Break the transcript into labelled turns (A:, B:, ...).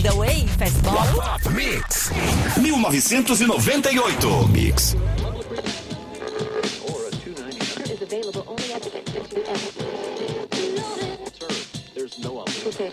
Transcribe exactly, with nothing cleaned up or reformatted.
A: The Way, Fastball.
B: Mix mil novecentos e noventa e oito. Mix.